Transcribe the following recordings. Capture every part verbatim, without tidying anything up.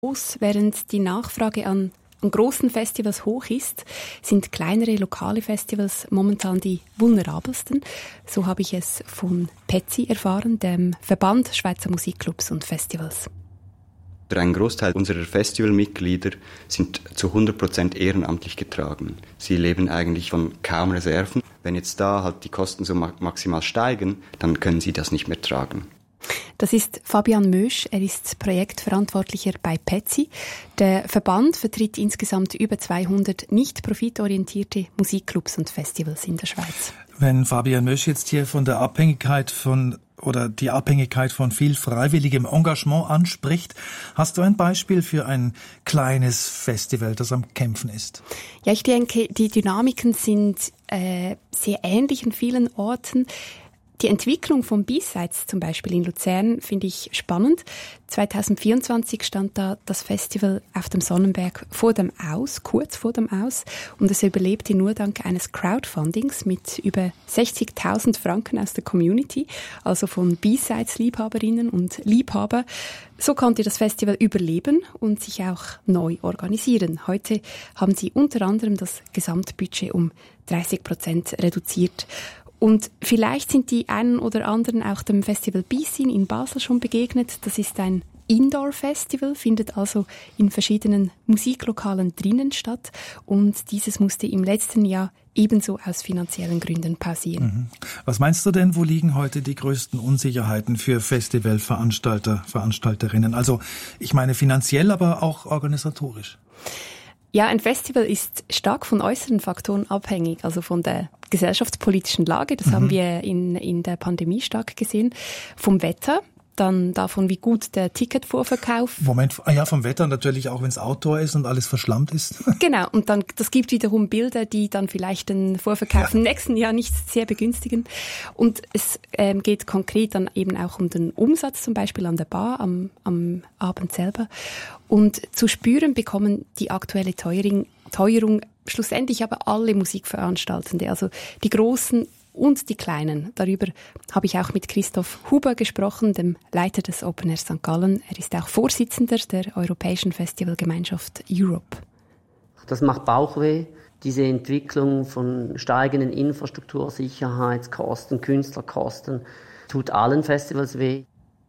Während die Nachfrage an, an grossen Festivals hoch ist, sind kleinere lokale Festivals momentan die vulnerabelsten. So habe ich es von Petsy erfahren, dem Verband Schweizer Musikclubs und Festivals. Ein Großteil unserer Festivalmitglieder sind zu hundert Prozent ehrenamtlich getragen. Sie leben eigentlich von kaum Reserven. Wenn jetzt da halt die Kosten so maximal steigen, dann können sie das nicht mehr tragen. Das ist Fabian Mösch, er ist Projektverantwortlicher bei Petsy. Der Verband vertritt insgesamt über zweihundert nicht profitorientierte Musikclubs und Festivals in der Schweiz. Wenn Fabian Mösch jetzt hier von der Abhängigkeit von oder die Abhängigkeit von viel freiwilligem Engagement anspricht, hast du ein Beispiel für ein kleines Festival, das am Kämpfen ist? Ja, ich denke, die Dynamiken sind äh, sehr ähnlich in vielen Orten. Die Entwicklung von B-Sides zum Beispiel in Luzern finde ich spannend. zwanzig vierundzwanzig stand da das Festival auf dem Sonnenberg vor dem Aus, kurz vor dem Aus. Und es überlebte nur dank eines Crowdfundings mit über sechzigtausend Franken aus der Community, also von B-Sides-Liebhaberinnen und Liebhaber. So konnte das Festival überleben und sich auch neu organisieren. Heute haben sie unter anderem das Gesamtbudget um dreißig Prozent reduziert. Und vielleicht sind die einen oder anderen auch dem Festival B-Scene in Basel schon begegnet. Das ist ein Indoor-Festival, findet also in verschiedenen Musiklokalen drinnen statt. Und dieses musste im letzten Jahr ebenso aus finanziellen Gründen pausieren. Mhm. Was meinst du denn, wo liegen heute die größten Unsicherheiten für Festivalveranstalter, Veranstalterinnen? Also ich meine finanziell, aber auch organisatorisch. Ja, ein Festival ist stark von äußeren Faktoren abhängig, also von der gesellschaftspolitischen Lage, das mhm. haben wir in, in der Pandemie stark gesehen, vom Wetter, dann davon, wie gut der Ticketvorverkauf. Moment, ja, vom Wetter natürlich auch, wenn es Outdoor ist und alles verschlammt ist. Genau, und dann, das gibt wiederum Bilder, die dann vielleicht den Vorverkauf ja. im nächsten Jahr nicht sehr begünstigen. Und es ähm, geht konkret dann eben auch um den Umsatz, zum Beispiel an der Bar, am, am Abend selber. Und zu spüren bekommen die aktuelle Teuerung, Teuerung schlussendlich aber alle Musikveranstaltende, also die großen und die Kleinen. Darüber habe ich auch mit Christoph Huber gesprochen, dem Leiter des Open Air Sankt Gallen. Er ist auch Vorsitzender der Europäischen Festivalgemeinschaft Europe. Das macht Bauchweh, diese Entwicklung von steigenden Infrastruktur, Sicherheitskosten, Künstlerkosten, tut allen Festivals weh.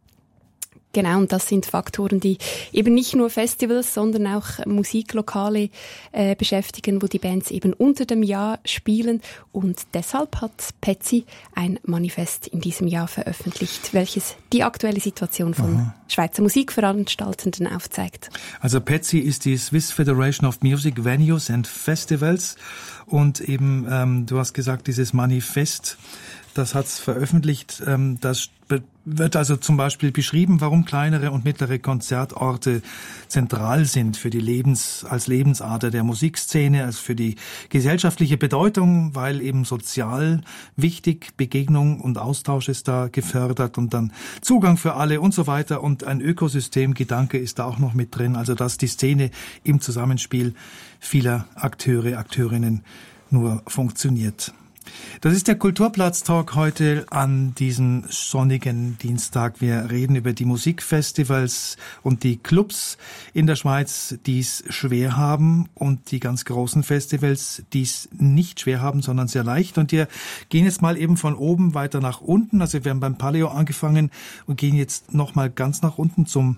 Genau, und das sind Faktoren, die eben nicht nur Festivals, sondern auch Musiklokale äh, beschäftigen, wo die Bands eben unter dem Jahr spielen. Und deshalb hat Petsy ein Manifest in diesem Jahr veröffentlicht, welches die aktuelle Situation von Aha. Schweizer Musikveranstaltenden aufzeigt. Also Petsy ist die Swiss Federation of Music Venues and Festivals. Und eben, ähm, du hast gesagt, dieses Manifest, das hat's veröffentlicht, ähm, das wird also zum Beispiel beschrieben, warum kleinere und mittlere Konzertorte zentral sind für die Lebens, als Lebensader der Musikszene, als für die gesellschaftliche Bedeutung, weil eben sozial wichtig, Begegnung und Austausch ist da gefördert und dann Zugang für alle und so weiter und ein Ökosystemgedanke ist da auch noch mit drin, also dass die Szene im Zusammenspiel vieler Akteure, Akteurinnen nur funktioniert. Das ist der Kulturplatz-Talk heute an diesem sonnigen Dienstag. Wir reden über die Musikfestivals und die Clubs in der Schweiz, die es schwer haben und die ganz großen Festivals, die es nicht schwer haben, sondern sehr leicht. Und wir gehen jetzt mal eben von oben weiter nach unten. Also wir haben beim Paleo angefangen und gehen jetzt noch mal ganz nach unten zum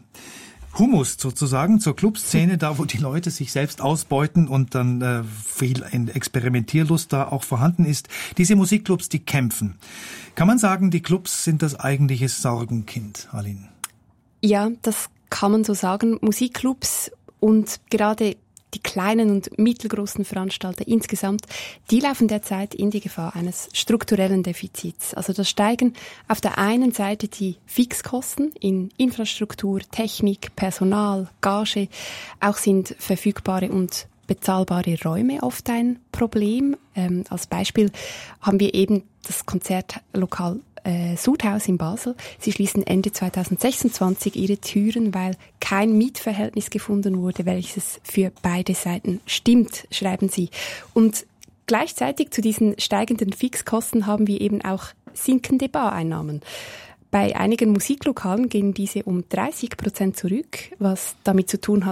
Humus sozusagen, zur Clubszene, da wo die Leute sich selbst ausbeuten und dann äh, viel Experimentierlust da auch vorhanden ist. Diese Musikclubs, die kämpfen. Kann man sagen, die Clubs sind das eigentliche Sorgenkind, Aline? Ja, das kann man so sagen. Musikclubs und gerade die kleinen und mittelgroßen Veranstalter insgesamt, die laufen derzeit in die Gefahr eines strukturellen Defizits. Also da steigen auf der einen Seite die Fixkosten in Infrastruktur, Technik, Personal, Gage. Auch sind verfügbare und bezahlbare Räume oft ein Problem. Ähm, als Beispiel haben wir eben das Konzertlokal Äh, Sudhaus in Basel. Sie schließen Ende zwanzig sechsundzwanzig ihre Türen, weil kein Mietverhältnis gefunden wurde, welches für beide Seiten stimmt, schreiben sie. Und gleichzeitig zu diesen steigenden Fixkosten haben wir eben auch sinkende Bareinnahmen. Bei einigen Musiklokalen gehen diese um dreißig Prozent zurück, was damit zu tun hat,